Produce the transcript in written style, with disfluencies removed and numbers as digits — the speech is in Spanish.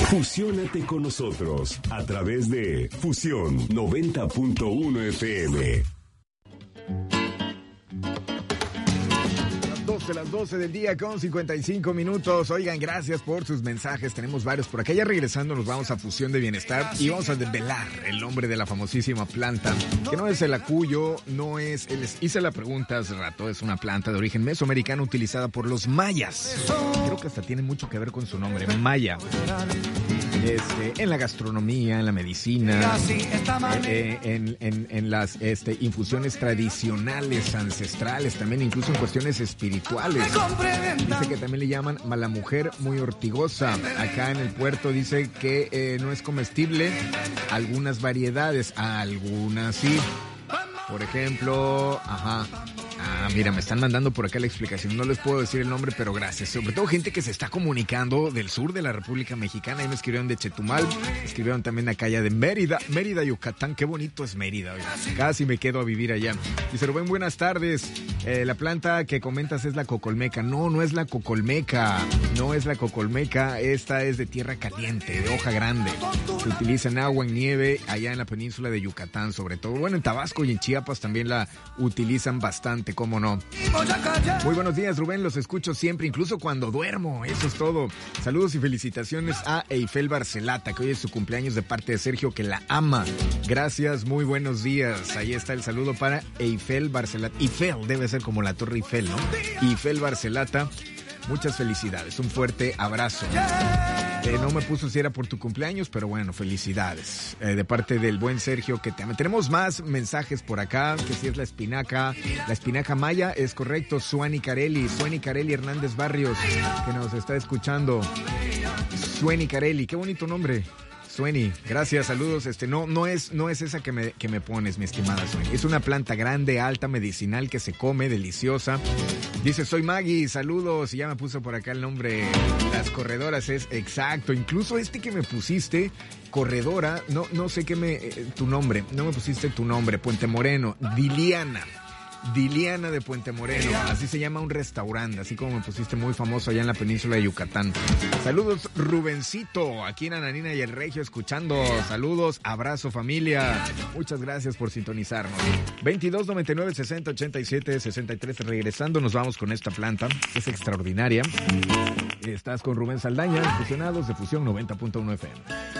Fusiónate con nosotros a través de Fusión 90.1 FM. Las 12 del día con 55 minutos. Oigan, gracias por sus mensajes. Tenemos varios por acá. Ya regresando nos vamos a Fusión de Bienestar y vamos a desvelar el nombre de la famosísima planta, que no es el acuyo, no es... Hice la pregunta hace rato, es una planta de origen mesoamericano utilizada por los mayas. Creo que hasta tiene mucho que ver con su nombre, maya. En la gastronomía, en la medicina, en las infusiones tradicionales, ancestrales, también incluso en cuestiones espirituales. Dice que también le llaman mala mujer muy ortigosa. Acá en el puerto dice que no es comestible. Algunas variedades, algunas sí. Por ejemplo, mira, me están mandando por acá la explicación. No les puedo decir el nombre, pero gracias. Sobre todo gente que se está comunicando del sur de la República Mexicana. Ahí me escribieron de Chetumal, escribieron también acá ya de Mérida, Yucatán. Qué bonito es Mérida, oye. Casi me quedo a vivir allá. Dice Rubén, buenas tardes. La planta que comentas es la cocolmeca. No es la cocolmeca. No es la cocolmeca. Esta es de tierra caliente, de hoja grande. Se utiliza en agua, en nieve, allá en la península de Yucatán, sobre todo. Bueno, en Tabasco y en Chiapas también la utilizan bastante, ¿cómo no? Muy buenos días, Rubén, los escucho siempre, incluso cuando duermo, eso es todo. Saludos y felicitaciones a Eiffel Barcelata, que hoy es su cumpleaños, de parte de Sergio, que la ama. Gracias, muy buenos días. Ahí está el saludo para Eiffel Barcelata. Eiffel debe ser como la Torre Eiffel, ¿no? Eiffel Barcelata. Muchas felicidades, un fuerte abrazo. No me puso si era por tu cumpleaños, pero bueno, felicidades. De parte del buen Sergio, que te ama. Tenemos más mensajes por acá, que si es la espinaca maya, es correcto. Suani Carelli Hernández Barrios, que nos está escuchando. Sueni Carelli, qué bonito nombre. Sueni, gracias, saludos. No es esa que me pones, mi estimada Sueni. Es una planta grande, alta, medicinal, que se come, deliciosa. Dice, soy Maggie, saludos. Y ya me puso por acá el nombre. Las corredoras es exacto. Incluso que me pusiste, corredora, no sé tu nombre. No me pusiste tu nombre, Puente Moreno. Diliana de Puente Moreno, así se llama un restaurante, así como me pusiste, muy famoso allá en la península de Yucatán. Saludos, Rubencito, aquí en Ananina y el Regio, escuchando. Saludos, abrazo, familia. Muchas gracias por sintonizarnos. 22 99 60 87 63. Regresando, nos vamos con esta planta, que es extraordinaria. Estás con Rubén Saldaña, Fusionados de Fusión 90.1 FM.